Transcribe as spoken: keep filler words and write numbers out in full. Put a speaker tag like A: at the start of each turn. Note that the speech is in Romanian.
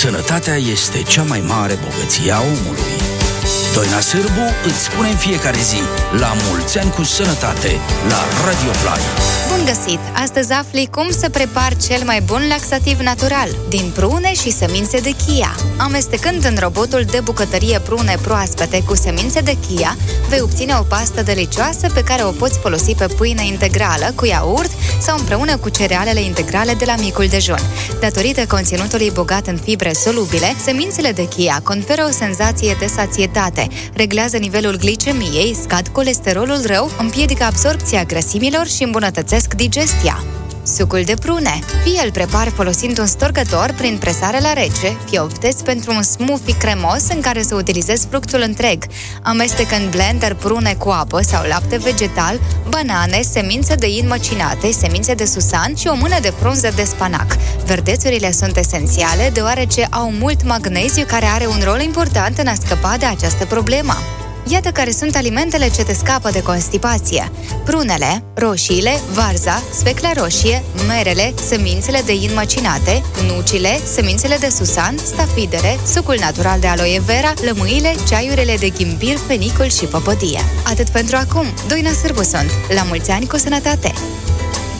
A: Sănătatea este cea mai mare bogăție a omului. Doina Sârbu îți spune în fiecare zi: la mulți ani cu sănătate, la Radio Play.
B: Bun găsit! Astăzi afli cum să prepari cel mai bun laxativ natural din prune și semințe de chia. Amestecând în robotul de bucătărie prune proaspete cu semințe de chia, vei obține o pastă delicioasă pe care o poți folosi pe pâine integrală, cu iaurt sau împreună cu cerealele integrale de la micul dejun. Datorită conținutului bogat în fibre solubile, semințele de chia conferă o senzație de sațietate, reglează nivelul glicemiei, scad colesterolul rău, împiedică absorbția grăsimilor și îmbunătățesc digestia. Sucul de prune. Fie îl prepari folosind un storcător prin presare la rece, fie optezi pentru un smoothie cremos în care să utilizezi fructul întreg. Amestecă în blender prune cu apă sau lapte vegetal, banane, semințe de in măcinate, semințe de susan și o mână de frunze de spanac. Verdețurile sunt esențiale deoarece au mult magneziu, care are un rol important în a scăpa de această problemă. Iată care sunt alimentele ce te scapă de constipație: prunele, roșiile, varza, sfecla roșie, merele, semințele de in măcinate, nucile, semințele de susan, stafidere, sucul natural de aloe vera, lămâile, ceaiurile de ghimbir, fenicul și păpădie. Atât pentru acum. Doina Sârbu sunt. La mulți ani cu sănătate!